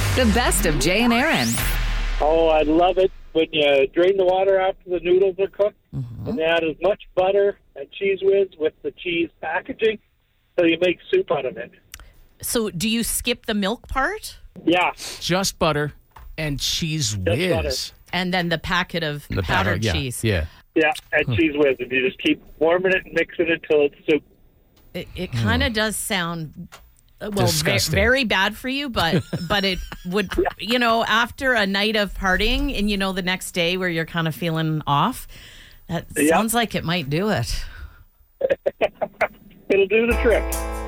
The best of Jay and Aaron. Oh, I love it when you drain the water after the noodles are cooked and add as much butter and cheese whiz with the cheese packaging so you make soup out of it. So do you skip the milk part? Yeah. Just butter and cheese whiz. butter. And then the packet of The powdered yeah, cheese. Yeah. Yeah, and cheese whiz. And you just keep warming it and mixing it until it's soup. It kind of does sound Disgusting. very bad for you, but it would, after a night of partying and, the next day where you're kind of feeling off, that sounds like it might do it. It'll do the trick.